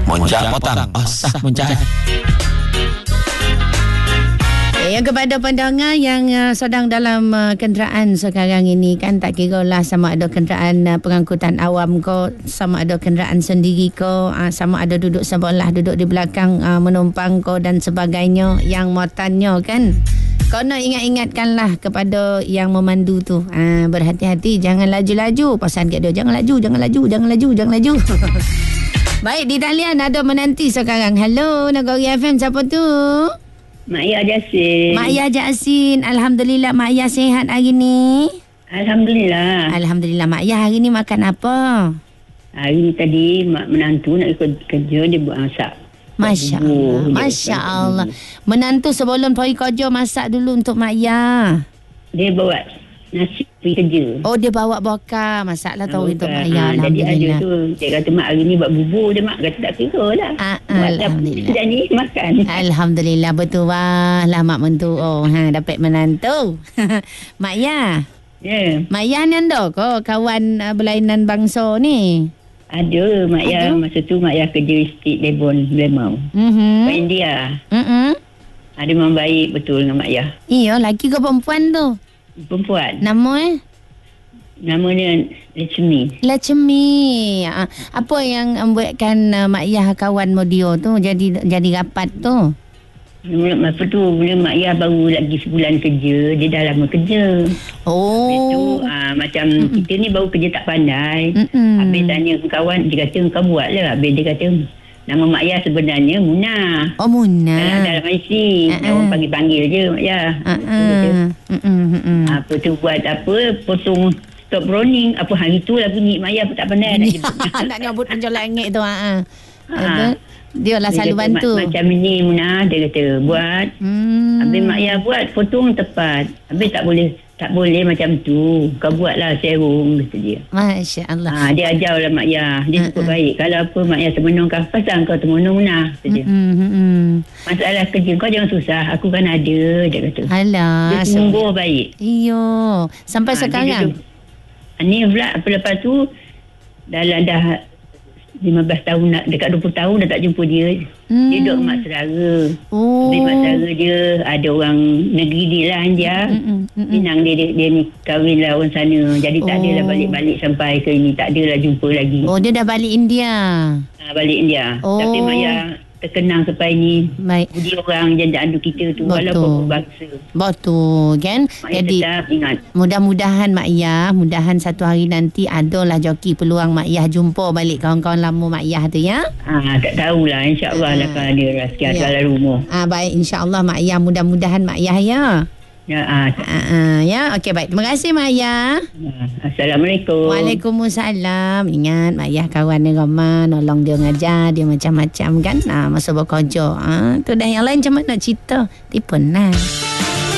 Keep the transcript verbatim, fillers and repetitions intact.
Monjak potang. Oh, sah monjak. Yang kepada pendengar yang uh, sedang dalam uh, kenderaan sekarang ini kan, tak kira lah sama ada kenderaan uh, pengangkutan awam ko, sama ada kenderaan sendiri ko, uh, sama ada duduk sebelah, duduk di belakang uh, menumpang ko dan sebagainya, yang motannya kan. Kena ingat-ingatkanlah kepada yang memandu tu, uh, berhati-hati, jangan laju-laju. Pesan kat dia, jangan laju, jangan laju, jangan laju, jangan laju. Baik, di talian ada menanti sekarang. Hello, Nagori F M, siapa tu? Mak Yah Jasin. Mak Yah Jasin. Alhamdulillah Mak Yah sihat hari ni. Alhamdulillah. Alhamdulillah. Mak Yah hari ni makan apa? Hari ni tadi mak menantu nak ikut kerja, dia buat masak. Masya Allah. Masya Allah. Menantu sebelum pergi kerja masak dulu untuk Mak Yah. Dia buat nasi pergi kerja. Oh, dia bawa bekal. Masaklah tahu untuk Mak Yah. Ha, jadi ada Alhamdulillah. tu, dia kata mak hari ni buat bubur dia, mak kata tak kira lah. Ah, Buat Alhamdulillah. dah ni makan. Alhamdulillah, betul wah lah mak mentu. Oh, ha, dapat menantu. Mak Yah. Ya. Yeah. Mak Yah ni anda ke kawan uh, berlainan bangsa ni? Ada Mak Yah, masa tu Mak Yah kerja estate Devon, Blemau. Mhm. Kat India. Mhm. Ada memang baik betul dengan Mak Yah. Iya, laki ke perempuan tu? Perempuan. Nama eh? Nama dia Lechmi. Lechmi. Ah, apa yang membuatkan uh, Mak Yah kawan Modio tu jadi jadi rapat tu? Masa tu bila Mak Yah baru lagi sebulan kerja, dia dah lama kerja. Oh. Habis tu aa, macam Mm-mm. kita ni baru kerja tak pandai. Mm-mm. Habis tanya kawan, dia kata kau buat lah. Habis dia kata nama Mak Yah sebenarnya Munah. Oh, Munah. Dalam, dalam I C. Uh-uh. Orang panggil-panggil je Mak Yah. Uh-uh. Apa tu buat apa, potong stop running. Apa hari tu lah bunyi Mak Yah pun tak pandai nak jemput. Nak nyambut penjual langit tu. Ha. Ha. Dia lah Dia selalu kata, bantu. "Ma- Macam ni Munah," dia kata buat. Hmm. Habis Mak Yah buat, potong tepat. Habis tak boleh, tak boleh macam tu. Kau buatlah serong, kata dia. Masya Allah. Ha, dia ajar lah Mak Yah. Dia cukup Uh-uh. baik. Kalau apa Mak Yah termenung kau, pasal kau termenung Munah, kata dia. Hmm. Masalah kerja kau jangan susah. Aku kan ada, dia kata. Alah. Dia sungguh baik. Iyo. Sampai Ha, sekarang. dia duduk- Ni pula apa lepas tu, dalam dah lima belas tahun, nak dekat dua puluh tahun dah tak jumpa dia. Hmm. Dia duduk mak saudara. Oh. Habis mak saudara dia ada orang negeri dia lah, India. Mm-mm, mm-mm. Minang dia, dia, dia ni kahwin lah orang sana. Jadi tak Oh. adalah balik-balik sampai ke ini. Tak adalah jumpa lagi. Oh, dia dah balik India. Ha, balik India. Oh. Tapi Mak Yah terkenang sampai ni. Baik. Budi orang janda andu kita tu. Betul. Walaupun berbangsa. Betul kan? Mak Yah Jadi tetap ingat. mudah-mudahan Mak Yah, mudahan satu hari nanti adalah joki peluang Mak Yah jumpa balik kawan-kawan lama Mak Yah tu ya. Ha, tak tahulah. InsyaAllah lah kalau ada rezeki Ya. ada dalam rumah. Ah, baik, insya-Allah Mak Yah, mudah-mudahan Mak Yah ya. Ya, ha, Ah, ah, ya, okey baik. Terima kasih Mak Yah. ha. Assalamualaikum. Waalaikumsalam. Ingat Mak Yah kawan dia ramai, nolong dia ngajar dia macam-macam kan. Ah, masa bekerja. Ah, tu dah yang lain macam mana nak cerita? Tipu nah.